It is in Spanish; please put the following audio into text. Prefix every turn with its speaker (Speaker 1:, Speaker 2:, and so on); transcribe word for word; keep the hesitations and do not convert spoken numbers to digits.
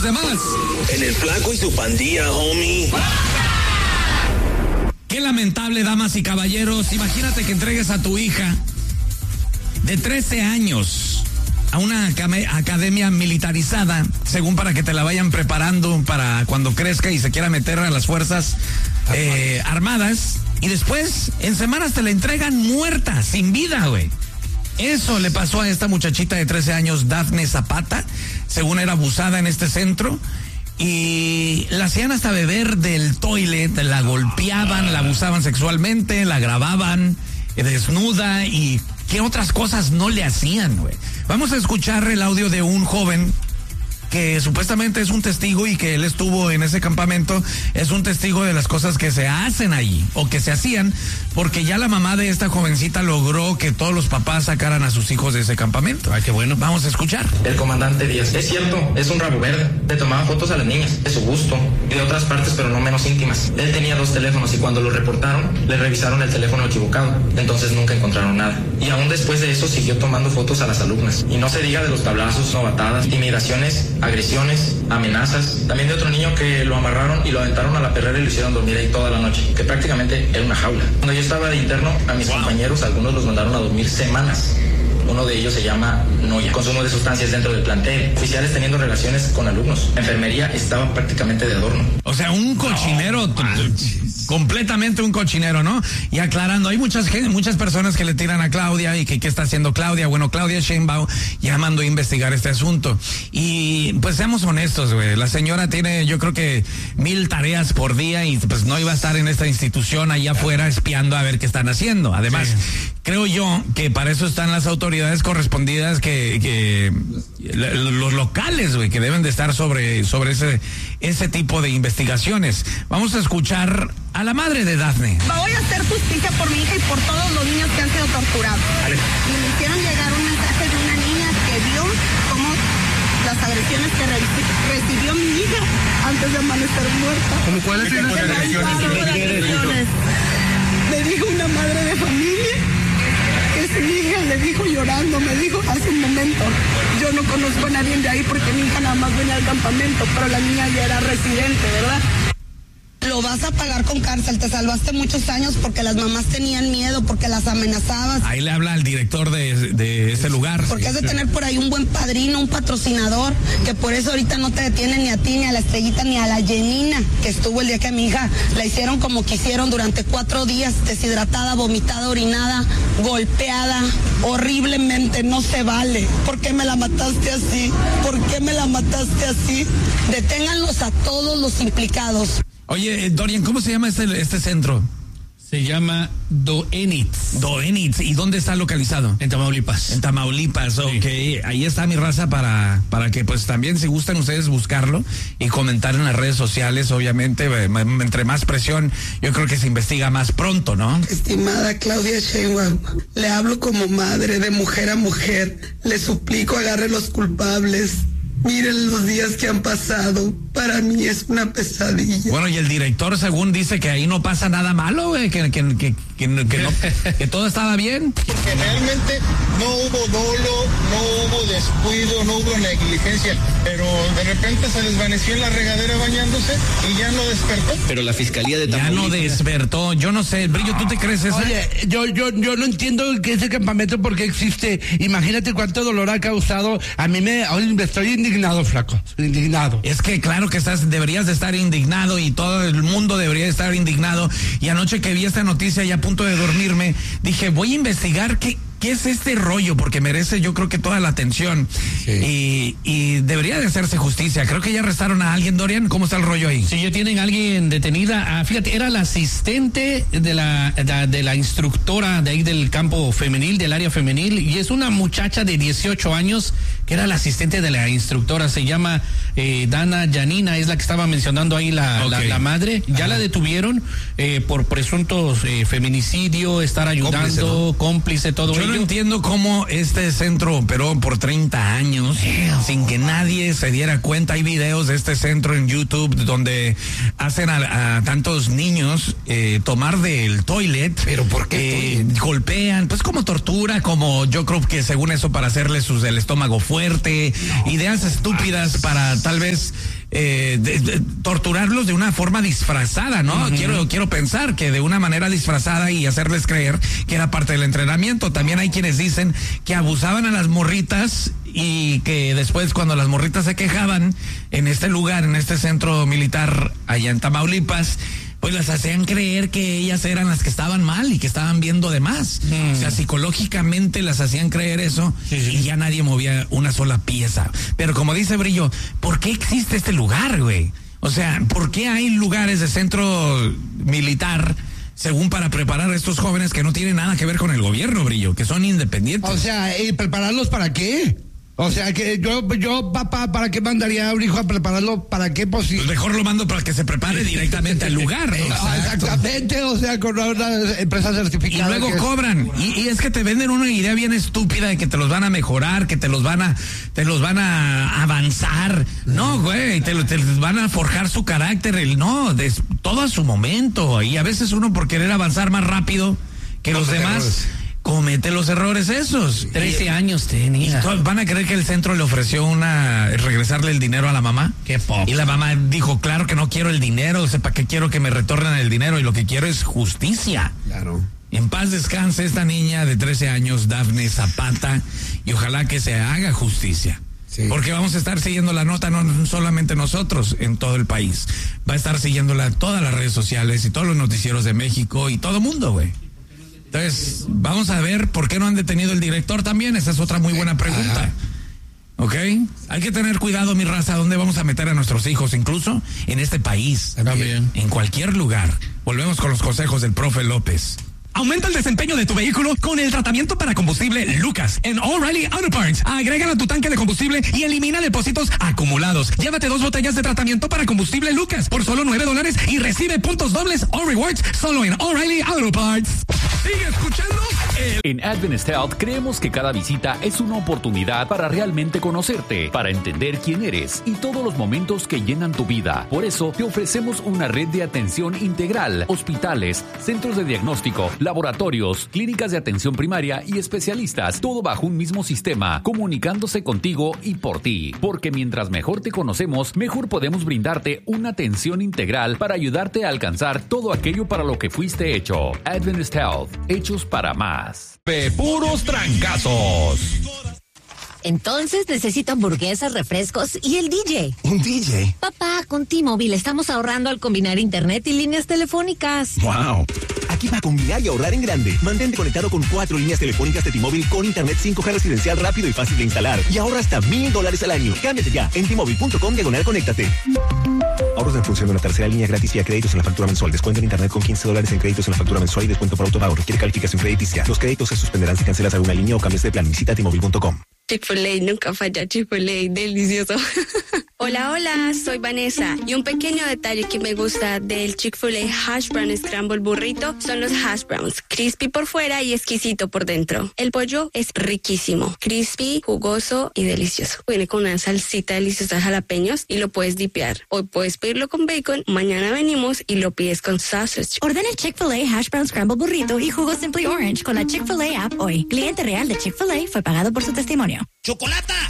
Speaker 1: Demás.
Speaker 2: En el Flaco y su pandilla, homie.
Speaker 1: Qué lamentable, damas y caballeros. Imagínate que entregues a tu hija de trece años a una academia militarizada, según para que te la vayan preparando para cuando crezca y se quiera meter a las fuerzas eh, armadas. Y después, en semanas te la entregan muerta, sin vida, güey. Eso le pasó a esta muchachita de trece años, Dafne Zapata, según era abusada en este centro, y la hacían hasta beber del toilet, la golpeaban, la abusaban sexualmente, la grababan desnuda y qué otras cosas no le hacían, güey. Vamos a escuchar el audio de un joven que supuestamente es un testigo y que él estuvo en ese campamento, es un testigo de las cosas que se hacen ahí o que se hacían, porque ya la mamá de esta jovencita logró que todos los papás sacaran a sus hijos de ese campamento. Ay, qué bueno. Vamos a escuchar.
Speaker 3: El comandante Díaz, es cierto, es un rabo verde, le tomaba fotos a las niñas, de su gusto, y de otras partes pero no menos íntimas. Él tenía dos teléfonos y cuando lo reportaron, le revisaron el teléfono equivocado, entonces nunca encontraron nada. Y aún después de eso siguió tomando fotos a las alumnas. Y no se diga de los tablazos, novatadas, intimidaciones, agresiones, amenazas, también de otro niño que lo amarraron y lo aventaron a la perrera y lo hicieron dormir ahí toda la noche, que prácticamente era una jaula. Cuando yo estaba de interno, a mis wow. compañeros, algunos los mandaron a dormir semanas. Uno de ellos se llama Noya. Consumo de sustancias dentro del plantel. Oficiales teniendo relaciones con alumnos. Enfermería estaba prácticamente de adorno.
Speaker 1: O sea, un cochinero, no, completamente un cochinero, ¿no? Y aclarando, hay muchas muchas personas que le tiran a Claudia y que qué está haciendo Claudia. Bueno, Claudia Sheinbaum llamando a investigar este asunto. Y pues seamos honestos, güey. La señora tiene, yo creo que mil tareas por día y pues no iba a estar en esta institución allá afuera espiando a ver qué están haciendo. Además, sí. creo yo que para eso están las autoridades correspondidas que, que los locales, güey, que deben de estar sobre, sobre ese, ese tipo de investigaciones. Vamos a escuchar a la madre de Dafne.
Speaker 4: Voy a hacer justicia por mi hija y por todos los niños que han sido torturados. Vale. Y me hicieron llegar un mensaje de una niña que vio cómo las agresiones que re- recibió mi hija antes de amanecer muerta.
Speaker 5: ¿Cómo cuáles son las agresiones?
Speaker 4: Me dijo una madre de familia que su hija le dijo llorando, me dijo hace un momento, yo no conozco a nadie de ahí porque mi hija nada más venía al campamento, pero la niña ya era residente, ¿verdad? Lo vas a pagar con cárcel, te salvaste muchos años porque las mamás tenían miedo, porque las amenazabas.
Speaker 1: Ahí le habla al director de, de ese lugar.
Speaker 4: Porque has de tener por ahí un buen padrino, un patrocinador, que por eso ahorita no te detienen ni a ti, ni a la Estrellita, ni a la Yenina, que estuvo el día que a mi hija la hicieron como quisieron durante cuatro días, deshidratada, vomitada, orinada, golpeada, horriblemente, no se vale. ¿Por qué me la mataste así? ¿Por qué me la mataste así? Deténganlos a todos los implicados.
Speaker 1: Oye, Dorian, ¿cómo se llama este, este centro?
Speaker 5: Se llama Doenitz.
Speaker 1: Doenitz. ¿Y dónde está localizado?
Speaker 5: En Tamaulipas.
Speaker 1: En Tamaulipas, sí. Ok. Ahí está mi raza para, para que pues también si gustan ustedes buscarlo y comentar en las redes sociales, obviamente, entre más presión, yo creo que se investiga más pronto, ¿no?
Speaker 4: Estimada Claudia Sheinbaum, le hablo como madre de mujer a mujer, le suplico agarre los culpables. Miren los días que han pasado. Para mí es una pesadilla.
Speaker 1: Bueno, y el director, según dice que ahí no pasa nada malo, güey, que, que, que, que, no, que todo estaba bien.
Speaker 6: Porque realmente no hubo dolo, no hubo descuido, no hubo negligencia, pero de repente se desvaneció en la regadera bañándose y ya no despertó.
Speaker 5: Pero la Fiscalía de Tamaulipas...
Speaker 1: Ya no despertó, yo no sé, Brillo, ¿tú te crees eso?
Speaker 7: Oye, yo, yo, yo no entiendo que ese campamento por qué existe. Imagínate cuánto dolor ha causado. A mí me... Hoy estoy indignado, flaco, indignado.
Speaker 1: Es que claro que estás, deberías de estar indignado y todo el mundo debería de estar indignado. Y anoche que vi esta noticia y a punto de dormirme, dije, voy a investigar qué, qué es este rollo, porque merece yo creo que toda la atención. Sí. Y, y debería de hacerse justicia. Creo que ya arrestaron a alguien, Dorian. ¿Cómo está el rollo ahí?
Speaker 5: Sí, ya tienen a alguien detenida. Ah, fíjate, era la asistente de la, de, de la instructora de ahí del campo femenil, del área femenil, y es una muchacha de dieciocho años que era la asistente de la instructora. Se llama eh, Dana Yanina, es la que estaba mencionando ahí la, okay. la, la madre. Ya Ajá. la detuvieron eh, por presuntos eh, feminicidio, estar ayudando, cómplice, ¿no? cómplice todo
Speaker 1: Yo
Speaker 5: ello.
Speaker 1: no entiendo cómo este centro operó por treinta años Damn. sin que nadie se diera cuenta. Hay videos de este centro en YouTube donde hacen a, a tantos niños eh, tomar del toilet.
Speaker 5: ¿Pero por qué?
Speaker 1: Eh, golpean, pues como tortura, como yo creo que según eso para hacerle sus, el estómago fuerte. suerte, ideas estúpidas para tal vez eh, de, de, torturarlos de una forma disfrazada, ¿no? Uh-huh. Quiero, quiero pensar que de una manera disfrazada y hacerles creer que era parte del entrenamiento. También hay quienes dicen que abusaban a las morritas y que después cuando las morritas se quejaban en este lugar, en este centro militar allá en Tamaulipas, pues las hacían creer que ellas eran las que estaban mal y que estaban viendo de más. Mm. O sea, psicológicamente las hacían creer eso, sí, sí. Y ya nadie movía una sola pieza. Pero como dice Brillo, ¿por qué existe este lugar, güey? O sea, ¿por qué hay lugares de centro militar según para preparar a estos jóvenes que no tienen nada que ver con el gobierno, Brillo, que son independientes?
Speaker 7: O sea, ¿y prepararlos para qué? O sea, que yo, yo, papá, ¿para qué mandaría a un hijo a prepararlo? ¿Para qué posible?
Speaker 1: Pues mejor lo mando para que se prepare directamente al lugar, ¿no?
Speaker 7: Exactamente, o sea, con una empresa certificada.
Speaker 1: Y luego cobran. Y, y es que te venden una idea bien estúpida de que te los van a mejorar, que te los van a, te los van a avanzar. No, güey, te, te van a forjar su carácter. El, no, de, todo a su momento. Y a veces uno por querer avanzar más rápido que los demás comete los errores esos.
Speaker 5: trece años tenía.
Speaker 1: ¿Van a creer que el centro le ofreció una regresarle el dinero a la mamá?
Speaker 5: Qué poco.
Speaker 1: Y la mamá dijo, claro que no quiero el dinero, o sea, ¿para qué quiero que me retornen el dinero? Y lo que quiero es justicia.
Speaker 7: Claro.
Speaker 1: En paz descanse esta niña de trece años, Dafne Zapata, y ojalá que se haga justicia. Sí. Porque vamos a estar siguiendo la nota, no solamente nosotros, en todo el país. Va a estar siguiéndola todas las redes sociales y todos los noticieros de México y todo el mundo, güey. Entonces, vamos a ver por qué no han detenido el director también. Esa es otra muy buena pregunta. ¿Ok? Hay que tener cuidado, mi raza, dónde vamos a meter a nuestros hijos, incluso en este país.
Speaker 5: También.
Speaker 1: En cualquier lugar. Volvemos con los consejos del profe López.
Speaker 8: Aumenta el desempeño de tu vehículo con el tratamiento para combustible Lucas en O'Reilly Auto Parts. Agrégalo a tu tanque de combustible y elimina depósitos acumulados. Llévate dos botellas de tratamiento para combustible Lucas por solo nueve dólares y recibe puntos dobles o rewards solo en O'Reilly Auto Parts. Sigue escuchando el...
Speaker 9: En Adventist Health creemos que cada visita es una oportunidad para realmente conocerte, para entender quién eres y todos los momentos que llenan tu vida. Por eso te ofrecemos una red de atención integral, hospitales, centros de diagnóstico, laboratorios, clínicas de atención primaria y especialistas, todo bajo un mismo sistema, comunicándose contigo y por ti. Porque mientras mejor te conocemos, mejor podemos brindarte una atención integral para ayudarte a alcanzar todo aquello para lo que fuiste hecho. Adventist Health, hechos para más.
Speaker 8: De puros trancazos.
Speaker 10: Entonces necesito hamburguesas, refrescos y el D J.
Speaker 11: ¿Un D J?
Speaker 10: Papá, con T-Mobile estamos ahorrando al combinar internet y líneas telefónicas.
Speaker 11: ¡Wow! Aquí va a combinar y ahorrar en grande. Mantente conectado con cuatro líneas telefónicas de T-Mobile con internet cinco G residencial rápido y fácil de instalar. Y ahorra hasta mil dólares al año. Cámbiate ya en T-Mobile punto com diagonal conéctate. Ahorros en función de una tercera línea gratis y a créditos en la factura mensual. Descuento en internet con quince dólares en créditos en la factura mensual y descuento por autopago. Requiere calificación crediticia. Los créditos se suspenderán si cancelas alguna línea o cambias de plan. Visita T Mobile punto com.
Speaker 12: Chick-fil-A, nunca falla Chick-fil-A, delicioso. Hola, hola, soy Vanessa y un pequeño detalle que me gusta del Chick-fil-A Hash Brown Scramble Burrito son los hash browns, crispy por fuera y exquisito por dentro. El pollo es riquísimo, crispy, jugoso y delicioso. Viene con una salsita deliciosa de jalapeños y lo puedes dipear. Hoy puedes pedirlo con bacon, mañana venimos y lo pides con sausage.
Speaker 10: Ordena el Chick-fil-A Hash Brown Scramble Burrito y jugo Simply Orange con la Chick-fil-A app hoy. Cliente real de Chick-fil-A fue pagado por su testimonio.
Speaker 13: ¡Chocolata!